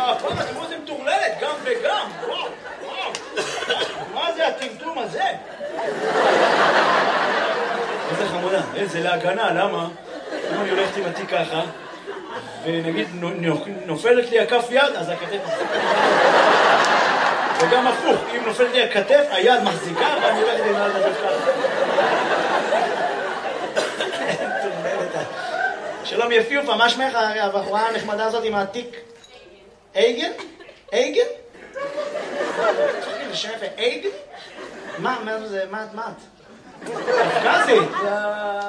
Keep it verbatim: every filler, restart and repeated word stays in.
הפעם, תראו איזה מטורללת, גם וגם. וואו, וואו. מה זה הטמטום הזה? איזה חמודה. איזה להגנה, למה? אם אני הולכת עם התיק ככה, ונגיד נופלת לי הכף יד, אז הכתף... וגם הפוך, אם נופלת לי הכתף, היד מחזיקה, ואני הולכת עם היד הזה ככה. שלום יפיופה, מה שמך הבחורה הנחמדה הזאת עם העתיק? אייגן? אייגן? זה שם יפה, אייגן? מה, מה זה, מה את? קפקזית?